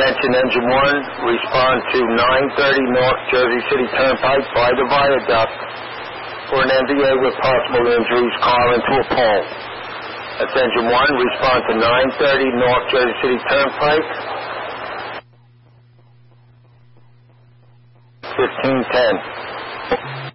Attention Engine 1, respond to 930 North Jersey City Turnpike by the viaduct for an NVA with possible injuries, car into a pole. That's Engine 1, respond to 930 North Jersey City Turnpike, 1510.